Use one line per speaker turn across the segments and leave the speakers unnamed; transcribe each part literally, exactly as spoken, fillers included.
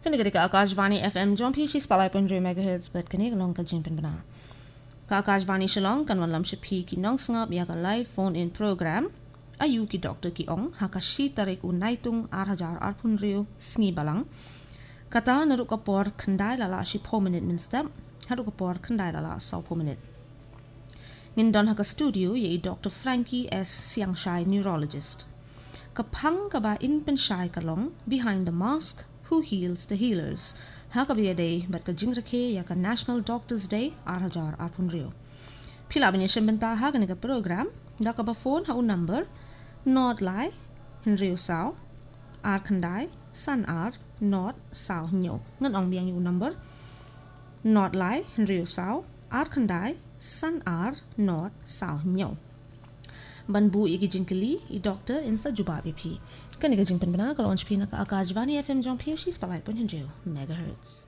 Kini ketika Akashvani F M Jompi shi spalai punjui megahertz but kini long ka jimpin bana. Ka Akashvani Shillong kan wan lam shipi ki nong sngap ya ka live phone in program ayu ki doctor ki ong ha ka shi tarik unaitung ar hajar ar punriu sngi balang. Kata naruk ka por khandai lala shi four minute min step haruk ka por khandai lala sau four minute. Ngindon ha ka studio ye Doctor Frankie S Siangshai neurologist. Kapang ka ba in penshai kalong behind the mask. Who heals the healers? Hakabiya day, but ka jingrake ya ka National Doctors Day ar hajar ar punrio. Pila binishin benta ha ka nika program, da ka ba phone ha un number, not lai, hinrio sao, ar kandai, san ar, not sao nyo. Ngan ong biyang yung number, not lai, hinrio sao, ar kandai, san ar, not sao nyo. Banbu igi jinkali, i doctor insa jubabi pi. Kani ka jingpan bana kalau onch pi na ka Akashvani F M Jompi shi spalai pun hinjau megahertz.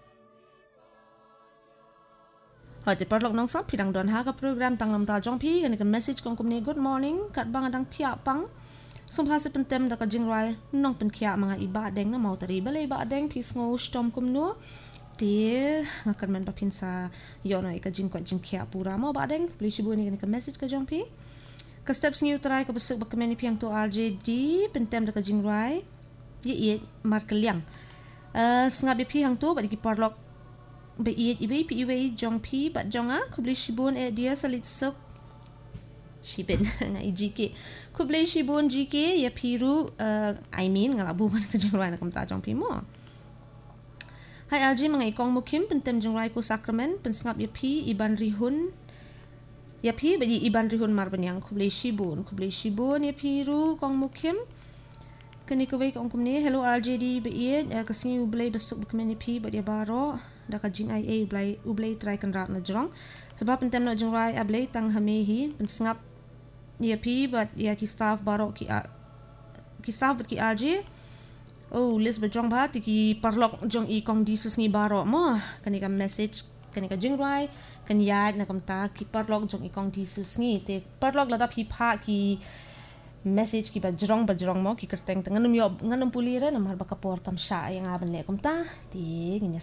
Hati perlok nong sa pidang don ha ka program tanglam ta Jompi kani ka message kong kumni good morning kat bang adang tiap pang. Sumpah se pentem da ka jingrai nong pen kia mga iba deng na mau tari balai iba deng pi sngo stom kumnu. Ti ngakan men papin sa yono ika jingkwat jingkia pura mau ba deng beli shibu ni kani ka message ka Jompi. Ka steps ngiu tarai ka besuk ba kemeni piang tu R J D pentem da ka jingrai ye ye mar kaliang uh, sengabi pi hang tu ba di parlok ba ye ibe pi ibe jong pi ba jonga kubli shibun e dia salit sok shibin ngai G K kubli shibun G K ya piru uh, I mean ngalabu kan ka jingrai na kamta jong pi mo. Hai R J mangai kong mukim pentem jingrai ko Sacrament pen sengap ye pi iban rihun ya pi bagi iban rihun marban yang kublai shibun kublai shibun ya piru kong mukim kini kubai kong kumni hello R J D be uh, kasini ublai besuk bukmeni pi ba dia baro da ka jing I A ublai ublai try kan rat na jrong sebab pentem na jingrai ablai tang hamehi pen sengap ya pi but ya ki staff baro ki uh, ki staff ki R J oh lis ba jong ba ki parlok jong i kong disus ngi baro mo kani ka message kani ka jingrai kan yad na kamta ki parlok jong ikong disus ngi te parlok ladap hi pha ki message ki ba jrong ba jrong mo ki kerteng tanganum yo nganum pulira na mar ba kapor kam sha yang aban le kamta ti nginya